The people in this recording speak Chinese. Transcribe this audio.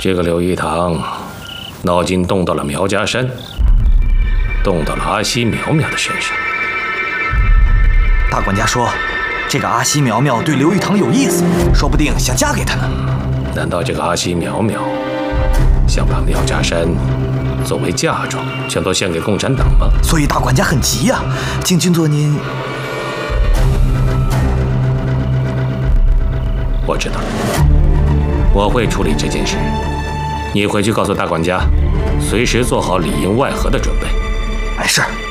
这个刘玉堂，脑筋动到了苗家山，动到了阿西苗苗的身上。 大管家说，这个阿西苗苗对刘玉堂有意思，说不定想嫁给他呢。 难道这个阿西苗苗想把苗家山作为嫁妆，全都献给共产党吗？ 所以大管家很急呀，请君佐您。 我知道了，我会处理这件事。你回去告诉大管家，随时做好里应外合的准备。 哎，是。